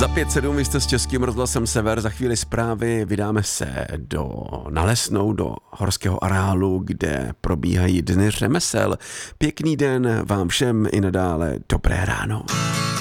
Za 5:07 jste s Českým rozhlasem Sever, za chvíli zprávy vydáme se na Lesnou, do horského areálu, kde probíhají dny řemesel. Pěkný den vám všem i nadále, dobré ráno.